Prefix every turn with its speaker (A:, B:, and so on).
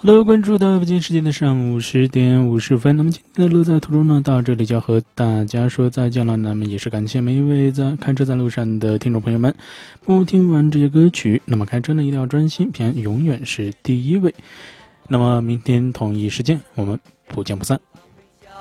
A: Hello，关注到北京时间的上午10点50分。那么今天的乐在途中呢，到这里就要和大家说再见了。那么也是感谢每一位开车在路上的听众朋友们。不听完这些歌曲，那么开车呢一定要专心，平安永远是第一位。那么明天同一时间，我们不见不散。